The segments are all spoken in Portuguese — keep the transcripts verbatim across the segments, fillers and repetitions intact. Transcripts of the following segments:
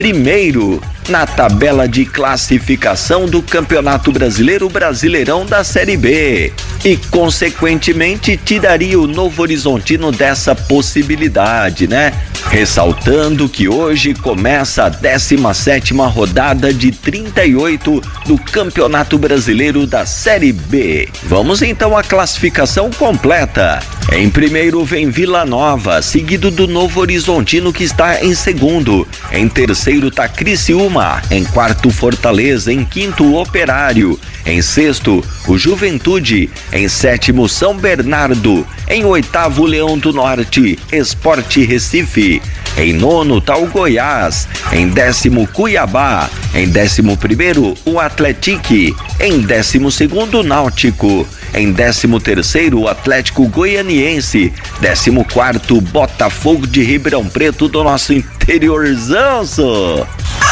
primeiro na tabela de classificação do Campeonato Brasileiro Brasileirão da Série B e, consequentemente, tiraria o Novo Horizontino dessa possibilidade, né? Ressaltando que hoje começa a décima sétima rodada de trinta e oito do Campeonato Brasileiro da Série B. Vamos então à classificação completa. Em primeiro vem Vila Nova, seguido do Novo Horizontino, que está em segundo. Em terceiro tá Criciúma, em quarto Fortaleza, em quinto Operário, em sexto o Juventude, em sétimo São Bernardo, em oitavo Leão do Norte, Sport Recife, em nono tá o Goiás, em décimo Cuiabá, em décimo primeiro o Atlético, em décimo segundo Náutico, em décimo terceiro o Atlético Goianiense, décimo quarto Botafogo de Ribeirão Preto, do nosso interiorzão, só.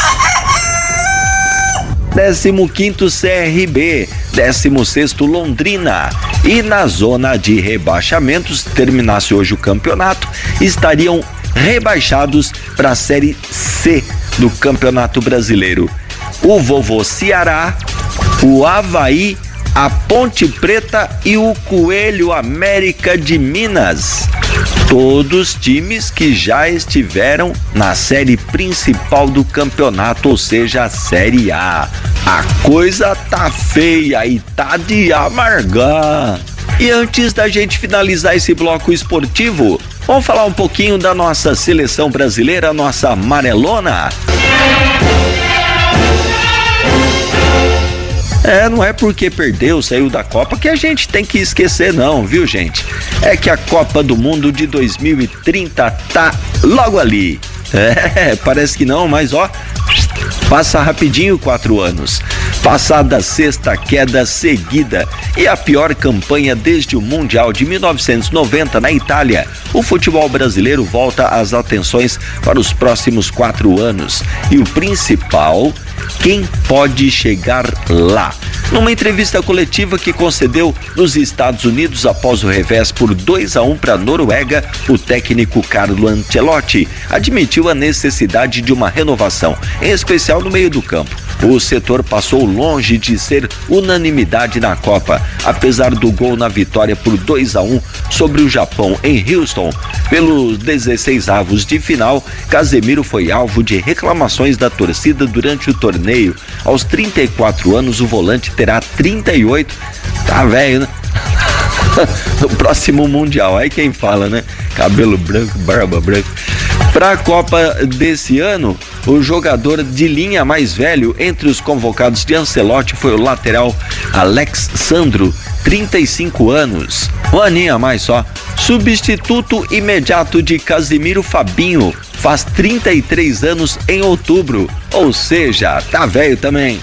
décimo quinto C R B, décimo sexto Londrina, e na zona de rebaixamentos, terminasse hoje o campeonato, estariam rebaixados para a Série C do Campeonato Brasileiro o Vovô Ceará, o Avaí, a Ponte Preta e o Coelho América de Minas. Todos times que já estiveram na série principal do campeonato, ou seja, a Série A. A coisa tá feia e tá de amargar. E antes da gente finalizar esse bloco esportivo, vamos falar um pouquinho da nossa seleção brasileira, nossa amarelona. É, não é porque perdeu, saiu da Copa, que a gente tem que esquecer não, viu, gente? É que a Copa do Mundo de dois mil e trinta tá logo ali. É, parece que não, mas ó, passa rapidinho quatro anos. Passada a sexta queda seguida e a pior campanha desde o Mundial de mil novecentos e noventa na Itália, o futebol brasileiro volta as atenções para os próximos quatro anos. E o principal, quem pode chegar lá? Numa entrevista coletiva que concedeu nos Estados Unidos após o revés por dois a um para a Noruega, o técnico Carlo Ancelotti admitiu a necessidade de uma renovação, em especial no meio do campo. O setor passou longe de ser unanimidade na Copa, apesar do gol na vitória por dois a um sobre o Japão em Houston. Pelos dezesseisavos de final, Casemiro foi alvo de reclamações da torcida durante o torneio. Aos trinta e quatro anos, o volante terá trinta e oito. Tá velho, né? No próximo Mundial, aí quem fala, né? Cabelo branco, barba branca. Para a Copa desse ano, o jogador de linha mais velho entre os convocados de Ancelotti foi o lateral Alex Sandro, trinta e cinco anos. Um aninho a mais só. Substituto imediato de Casimiro, Fabinho, faz trinta e três anos em outubro, ou seja, tá velho também.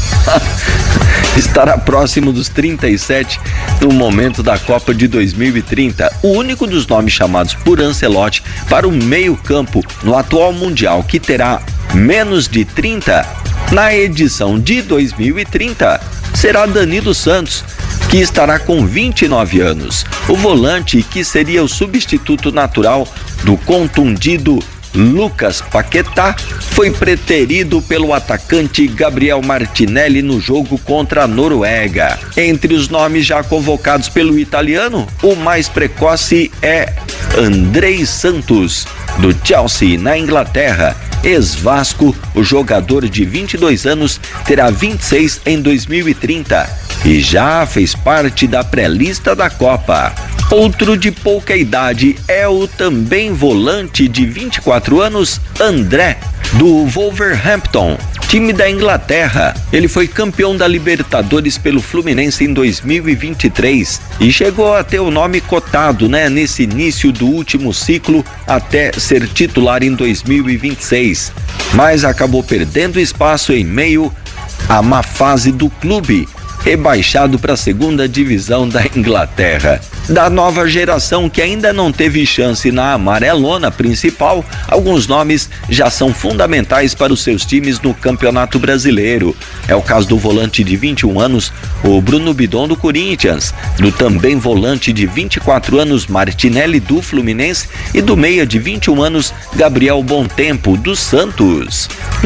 Estará próximo dos trinta e sete no momento da Copa de dois mil e trinta. O único dos nomes chamados por Ancelotti para o meio-campo no atual Mundial, que terá menos de trinta na edição de dois mil e trinta, será Danilo Santos, que estará com vinte e nove anos. O volante, que seria o substituto natural do contundido Lucas Paquetá, foi preterido pelo atacante Gabriel Martinelli no jogo contra a Noruega. Entre os nomes já convocados pelo italiano, o mais precoce é Andrei Santos, do Chelsea, na Inglaterra. Ex-Vasco, o jogador de vinte e dois anos terá vinte e seis em dois mil e trinta e já fez parte da pré-lista da Copa. Outro de pouca idade é o também volante de vinte e quatro anos, André, do Wolverhampton, time da Inglaterra. Ele foi campeão da Libertadores pelo Fluminense em dois mil e vinte e três e chegou a ter o nome cotado, né, nesse início do último ciclo até ser titular em dois mil e vinte e seis, mas acabou perdendo espaço em meio à má fase do clube. rebaixado para a segunda divisão da Inglaterra. Da nova geração que ainda não teve chance na amarelona principal, alguns nomes já são fundamentais para os seus times no Campeonato Brasileiro. É o caso do volante de vinte e um anos, o Bruno Bidon do Corinthians, do também volante de vinte e quatro anos, Martinelli do Fluminense, e do meia de vinte e um anos, Gabriel Bontempo do Santos.